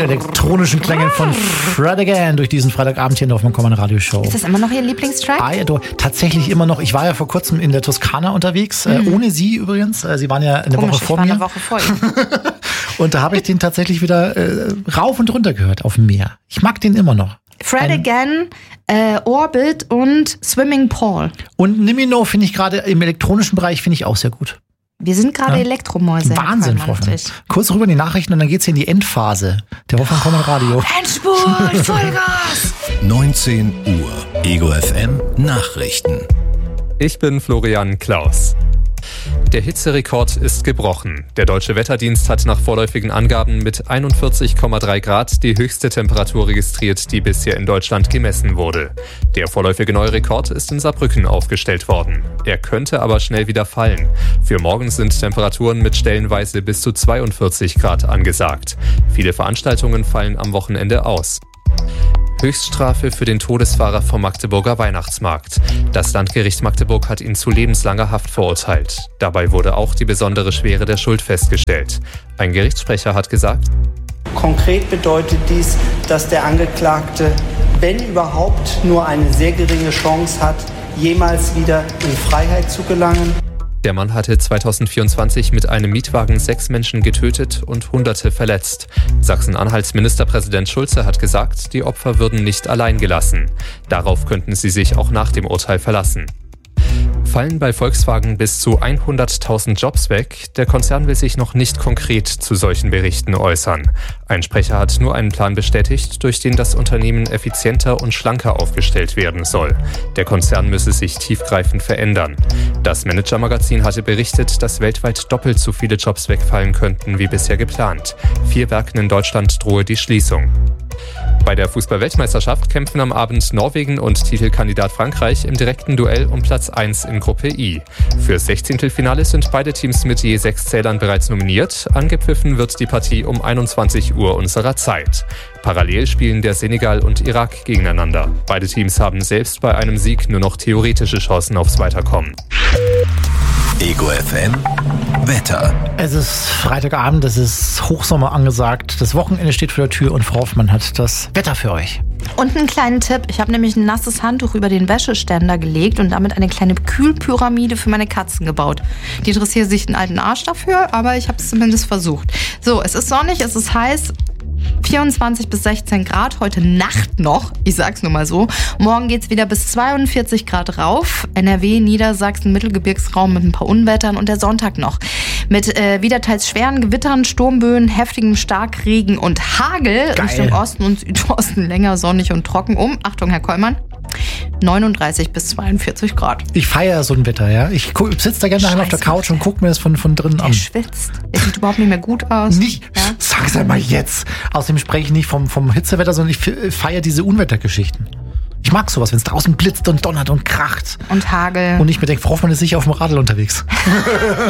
elektronischen Klängen von Fred Again durch diesen Freitagabend hier in der Hoffmann Radio-Show. Ist das immer noch Ihr Lieblingstrack? Tatsächlich immer noch. Ich war ja vor kurzem in der Toskana unterwegs, ohne Sie übrigens. Sie waren ja eine Woche vor mir. Eine Woche vor Ihnen. Und da habe ich den tatsächlich wieder rauf und runter gehört auf dem Meer. Ich mag den immer noch. Fred Again, Orbit und Swimming Paul. Und Nimino finde ich gerade im elektronischen Bereich finde ich auch sehr gut. Wir sind gerade Elektromäuse. Wahnsinn, Frau Hoffmann. Kurz rüber in die Nachrichten und dann geht's hier in die Endphase der Hoffmann Radio. Endspurt, Vollgas! 19 Uhr, Ego FM Nachrichten. Ich bin Florian Klaus. Der Hitzerekord ist gebrochen. Der Deutsche Wetterdienst hat nach vorläufigen Angaben mit 41,3 Grad die höchste Temperatur registriert, die bisher in Deutschland gemessen wurde. Der vorläufige neue Rekord ist in Saarbrücken aufgestellt worden. Er könnte aber schnell wieder fallen. Für morgen sind Temperaturen mit stellenweise bis zu 42 Grad angesagt. Viele Veranstaltungen fallen am Wochenende aus. Höchststrafe für den Todesfahrer vom Magdeburger Weihnachtsmarkt. Das Landgericht Magdeburg hat ihn zu lebenslanger Haft verurteilt. Dabei wurde auch die besondere Schwere der Schuld festgestellt. Ein Gerichtssprecher hat gesagt: Konkret bedeutet dies, dass der Angeklagte, wenn überhaupt, nur eine sehr geringe Chance hat, jemals wieder in Freiheit zu gelangen. Der Mann hatte 2024 mit einem Mietwagen 6 Menschen getötet und Hunderte verletzt. Sachsen-Anhalts Ministerpräsident Schulze hat gesagt, die Opfer würden nicht allein gelassen. Darauf könnten sie sich auch nach dem Urteil verlassen. Fallen bei Volkswagen bis zu 100.000 Jobs weg? Der Konzern will sich noch nicht konkret zu solchen Berichten äußern. Ein Sprecher hat nur einen Plan bestätigt, durch den das Unternehmen effizienter und schlanker aufgestellt werden soll. Der Konzern müsse sich tiefgreifend verändern. Das Manager-Magazin hatte berichtet, dass weltweit doppelt so viele Jobs wegfallen könnten wie bisher geplant. 4 Werken in Deutschland drohe die Schließung. Bei der Fußball-Weltmeisterschaft kämpfen am Abend Norwegen und Titelkandidat Frankreich im direkten Duell um Platz 1 in Gruppe I. Fürs 16. sind beide Teams mit je 6 Zählern bereits nominiert. Angepfiffen wird die Partie um 21 Uhr unserer Zeit. Parallel spielen der Senegal und Irak gegeneinander. Beide Teams haben selbst bei einem Sieg nur noch theoretische Chancen aufs Weiterkommen. Ego FM Wetter. Es ist Freitagabend, es ist Hochsommer angesagt. Das Wochenende steht vor der Tür und Frau Hoffmann hat das Wetter für euch. Und einen kleinen Tipp. Ich habe nämlich ein nasses Handtuch über den Wäscheständer gelegt und damit eine kleine Kühlpyramide für meine Katzen gebaut. Die interessieren sich einen alten Arsch dafür, aber ich habe es zumindest versucht. So, es ist sonnig, es ist heiß. 24 bis 16 Grad, heute Nacht noch, ich sag's nur mal so. Morgen geht's wieder bis 42 Grad rauf. NRW, Niedersachsen, Mittelgebirgsraum mit ein paar Unwettern und der Sonntag noch. Mit wieder teils schweren Gewittern, Sturmböen, heftigem Starkregen und Hagel. Geil. Richtung Osten und Südosten länger sonnig und trocken Achtung, Herr Kollmann, 39 bis 42 Grad. Ich feiere so ein Wetter, ja. Ich sitze da gerne daheim auf der Couch und gucke mir das von drinnen an. Er schwitzt. Er sieht überhaupt nicht mehr gut aus. Nicht, ja? sag's einmal jetzt. Außerdem spreche ich nicht vom Hitzewetter, sondern ich feiere diese Unwettergeschichten. Ich mag sowas, wenn es draußen blitzt und donnert und kracht. Und Hagel. Und ich mir denke, Frau Hoffmann ist sicher auf dem Radl unterwegs.